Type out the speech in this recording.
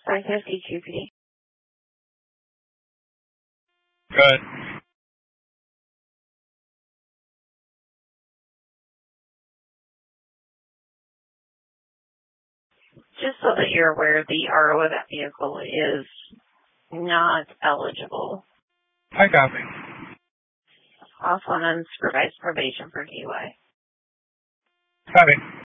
552PD. Good. Just so that you're aware, the RO of that vehicle is not eligible. I copy. Also on unsupervised probation for DUI. Copy.